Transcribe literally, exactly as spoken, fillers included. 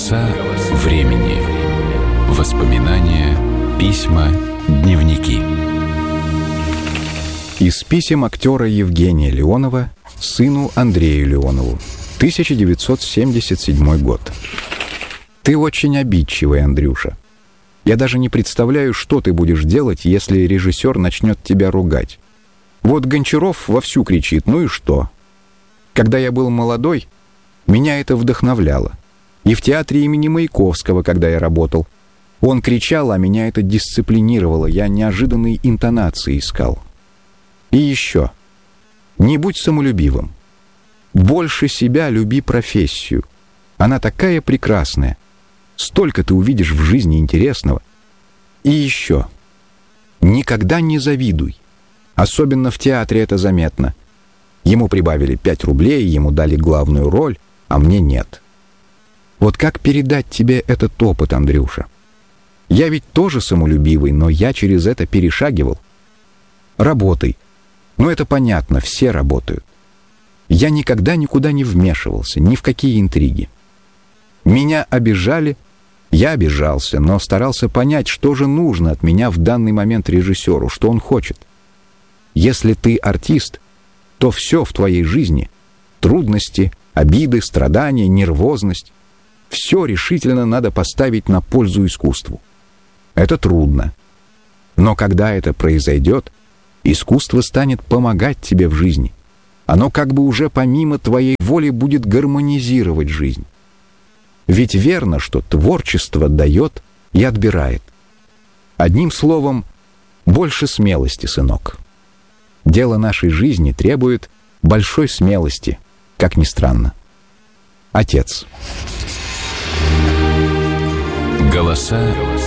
Голоса времени. Воспоминания, письма, дневники. Из писем актера Евгения Леонова сыну Андрею Леонову. тысяча девятьсот семьдесят седьмой год. Ты очень обидчивый, Андрюша. Я даже не представляю, что ты будешь делать, если режиссер начнет тебя ругать. Вот Гончаров вовсю кричит: ну и что? Когда я был молодой, меня это вдохновляло. И в театре имени Маяковского, когда я работал, он кричал, а меня это дисциплинировало. Я неожиданные интонации искал. И еще. Не будь самолюбивым. Больше себя люби профессию. Она такая прекрасная. Столько ты увидишь в жизни интересного. И еще. Никогда не завидуй. Особенно в театре это заметно. Ему прибавили пять рублей, ему дали главную роль, а мне нет. Вот как передать тебе этот опыт, Андрюша? Я ведь тоже самолюбивый, но я через это перешагивал. Работай. Ну это понятно, все работают. Я никогда никуда не вмешивался, ни в какие интриги. Меня обижали, я обижался, но старался понять, что же нужно от меня в данный момент режиссеру, что он хочет. Если ты артист, то все в твоей жизни — трудности, обиды, страдания, нервозность — все решительно надо поставить на пользу искусству. Это трудно. Но когда это произойдет, искусство станет помогать тебе в жизни. Оно как бы уже помимо твоей воли будет гармонизировать жизнь. Ведь верно, что творчество дает и отбирает. Одним словом, больше смелости, сынок. Дело нашей жизни требует большой смелости, как ни странно. Отец. Голоса